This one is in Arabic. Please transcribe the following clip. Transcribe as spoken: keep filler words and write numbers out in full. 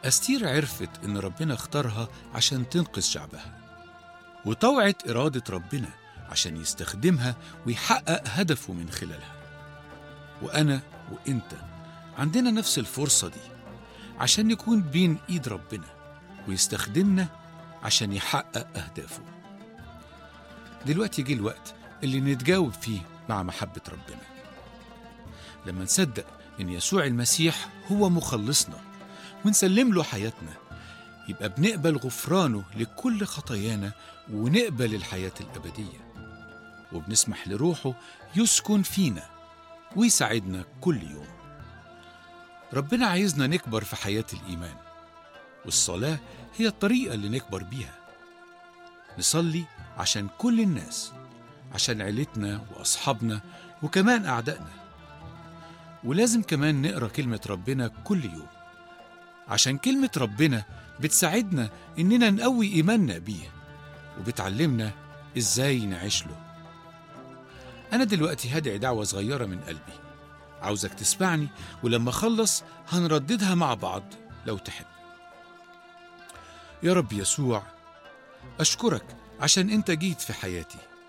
أستير عرفت إن ربنا اختارها عشان تنقذ شعبها، وطوعت إرادة ربنا عشان يستخدمها ويحقق هدفه من خلالها. وأنا وإنت عندنا نفس الفرصة دي عشان نكون بين إيد ربنا ويستخدمنا عشان يحقق أهدافه. دلوقتي جه الوقت اللي نتجاوب فيه مع محبة ربنا. لما نصدق إن يسوع المسيح هو مخلصنا ونسلم له حياتنا، يبقى بنقبل غفرانه لكل خطايانا ونقبل الحياة الأبدية، وبنسمح لروحه يسكن فينا ويساعدنا كل يوم. ربنا عايزنا نكبر في حياة الإيمان، والصلاة هي الطريقة اللي نكبر بيها. نصلي عشان كل الناس، عشان عيلتنا وأصحابنا وكمان أعدائنا. ولازم كمان نقرأ كلمة ربنا كل يوم، عشان كلمة ربنا بتساعدنا إننا نقوي إيماننا بيه، وبتعلمنا إزاي نعيش له. أنا دلوقتي هدعي دعوة صغيرة من قلبي، عاوزك تسمعني، ولما أخلص هنرددها مع بعض لو تحب. يا رب يسوع، أشكرك عشان أنت جيت في حياتي